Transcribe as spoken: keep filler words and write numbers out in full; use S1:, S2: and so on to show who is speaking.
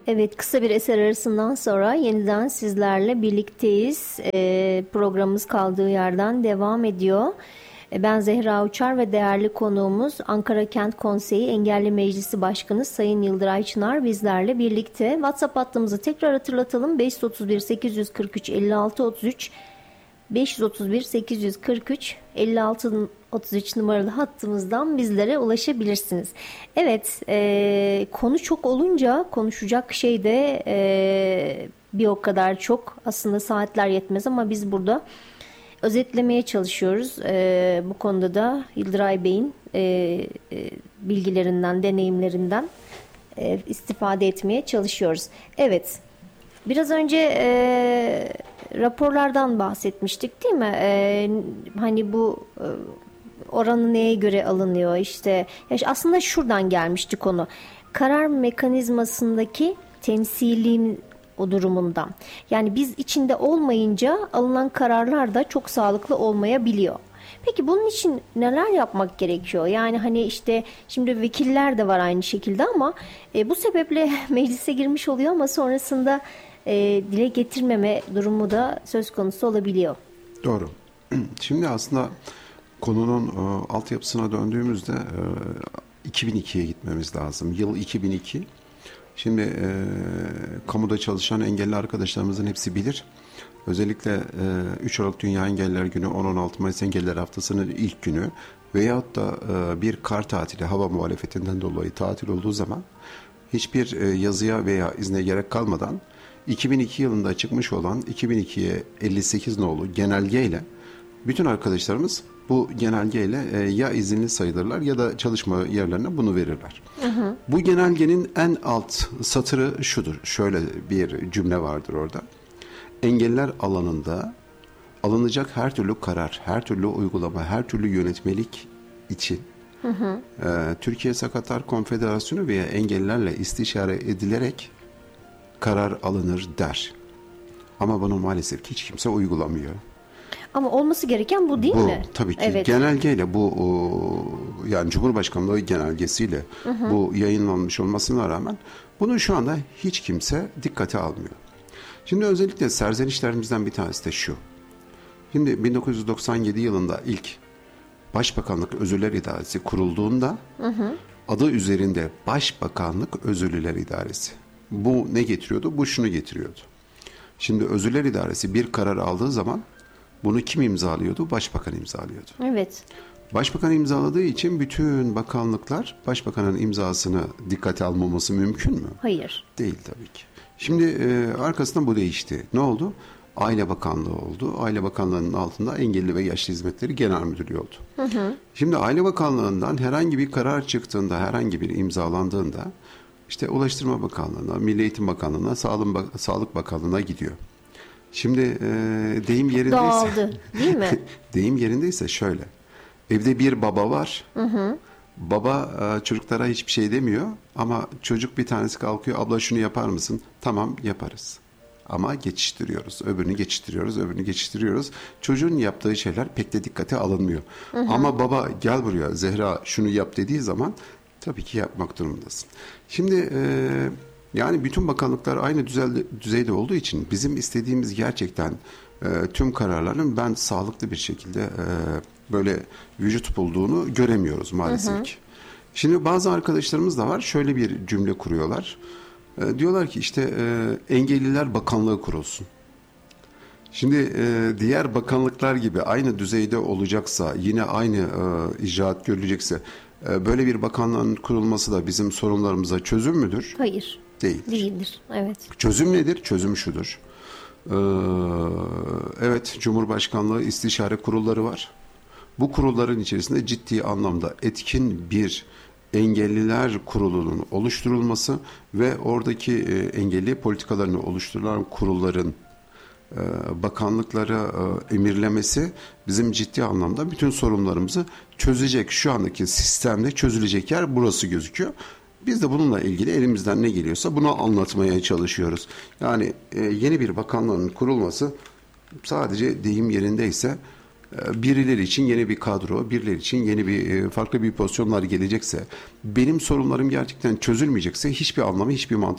S1: Evet, kısa bir eser arasından sonra yeniden sizlerle birlikteyiz. Ee, programımız kaldığı yerden devam ediyor. Ee, Ben Zehra Uçar ve değerli konuğumuz Ankara Kent Konseyi Engelli Meclisi Başkanı Sayın Yıldıray Çınar bizlerle birlikte. WhatsApp hattımızı tekrar hatırlatalım. beş otuz bir sekiz kırk üç elli altı otuz üç beş otuz bir sekiz kırk üç elli altı otuz üç numaralı hattımızdan bizlere ulaşabilirsiniz. Evet, e, konu çok olunca konuşacak şey de e, bir o kadar çok. Aslında saatler yetmez ama biz burada özetlemeye çalışıyoruz. E, bu konuda da Yıldıray Bey'in e, e, bilgilerinden, deneyimlerinden e, istifade etmeye çalışıyoruz. Evet. Biraz önce e, raporlardan bahsetmiştik değil mi? E, hani bu e, oranı neye göre alınıyor? İşte ya aslında şuradan gelmişti konu. Karar mekanizmasındaki temsiliyim o durumundan. Yani biz içinde olmayınca alınan kararlar da çok sağlıklı olmayabiliyor. Peki bunun için neler yapmak gerekiyor? Yani hani işte şimdi vekiller de var aynı şekilde ama e, bu sebeple meclise girmiş oluyor ama sonrasında e, dile getirmeme durumu da söz konusu olabiliyor.
S2: Doğru. Şimdi aslında konunun e, altyapısına döndüğümüzde e, iki bin ikiye gitmemiz lazım. Yıl iki bin iki. Şimdi e, kamuda çalışan engelli arkadaşlarımızın hepsi bilir. Özellikle e, üç Aralık Dünya Engelliler Günü, on on altı Mayıs Engelliler Haftası'nın ilk günü veyahut da e, bir kar tatili, hava muhalefetinden dolayı tatil olduğu zaman hiçbir e, yazıya veya izne gerek kalmadan iki bin iki yılında çıkmış olan iki bin ikiye elli sekiz nolu genelgeyle bütün arkadaşlarımız bu genelgeyle e, ya izinli sayılırlar ya da çalışma yerlerine bunu verirler. Hı hı. Bu genelgenin en alt satırı şudur. Şöyle bir cümle vardır orada. Engeller alanında alınacak her türlü karar, her türlü uygulama, her türlü yönetmelik için hı hı. E, Türkiye Sakatlar Konfederasyonu veya engellilerle istişare edilerek karar alınır der. Ama bunu maalesef hiç kimse uygulamıyor.
S1: Ama olması gereken bu değil
S2: bu,
S1: mi?
S2: Tabii ki
S1: Evet.
S2: genelgeyle bu o, yani Cumhurbaşkanlığı genelgesiyle hı hı. bu yayınlanmış olmasına rağmen bunu şu anda hiç kimse dikkate almıyor. Şimdi özellikle serzenişlerimizden bir tanesi de şu. Şimdi bin dokuz yüz doksan yedi yılında ilk Başbakanlık Özürler İdaresi kurulduğunda hı hı. adı üzerinde Başbakanlık Özürlüler İdaresi. Bu ne getiriyordu? Bu şunu getiriyordu. Şimdi Özürler İdaresi bir karar aldığı zaman bunu kim imzalıyordu? Başbakan imzalıyordu.
S1: Evet.
S2: Başbakan imzaladığı için bütün bakanlıklar başbakanın imzasını dikkate almaması mümkün mü?
S1: Hayır.
S2: Değil tabii ki. Şimdi e, arkasından bu değişti. Ne oldu? Aile Bakanlığı oldu. Aile Bakanlığı'nın altında Engelli ve Yaşlı Hizmetleri Genel Müdürlüğü oldu. Hı hı. Şimdi Aile Bakanlığı'ndan herhangi bir karar çıktığında, herhangi bir imzalandığında işte Ulaştırma Bakanlığı'na, Milli Eğitim Bakanlığı'na, Sağlık, Sağlık Bakanlığı'na gidiyor. Şimdi e, deyim yerindeyse
S1: dağıldı, değil mi?
S2: deyim yerindeyse şöyle. Evde bir baba var. Hı hı. Baba e, çocuklara hiçbir şey demiyor ama çocuk bir tanesi kalkıyor. Abla şunu yapar mısın? Tamam yaparız. Ama geçiştiriyoruz. Öbürünü geçiştiriyoruz, öbürünü geçiştiriyoruz. Çocuğun yaptığı şeyler pek de dikkate alınmıyor. Hı hı. Ama baba gel buraya Zehra şunu yap dediği zaman tabii ki yapmak durumundasın. Şimdi e, yani bütün bakanlıklar aynı düzeyde, düzeyde olduğu için bizim istediğimiz gerçekten e, tüm kararların ben sağlıklı bir şekilde e, böyle vücut bulduğunu göremiyoruz maalesef hı hı. ki. Şimdi bazı arkadaşlarımız da var şöyle bir cümle kuruyorlar. E, diyorlar ki işte e, Engelliler Bakanlığı kurulsun. Şimdi e, diğer bakanlıklar gibi aynı düzeyde olacaksa yine aynı e, icraat görülecekse e, böyle bir bakanlığın kurulması da bizim sorunlarımıza çözüm müdür?
S1: Hayır.
S2: Değildir.
S1: Değildir. Evet.
S2: Çözüm nedir? Çözüm şudur. Ee, evet, Cumhurbaşkanlığı istişare kurulları var. Bu kurulların içerisinde ciddi anlamda etkin bir engelliler kurulunun oluşturulması ve oradaki e, engelli politikalarını oluşturulan kurulların e, bakanlıklara e, emirlemesi bizim ciddi anlamda bütün sorunlarımızı çözecek. Şu andaki sistemde çözülecek yer burası gözüküyor. Biz de bununla ilgili elimizden ne geliyorsa bunu anlatmaya çalışıyoruz. Yani e, yeni bir bakanlığın kurulması sadece deyim yerindeyse e, birileri için yeni bir kadro, birileri için yeni bir e, farklı bir pozisyonlar gelecekse, benim sorunlarım gerçekten çözülmeyecekse hiçbir anlamı, hiçbir mantığı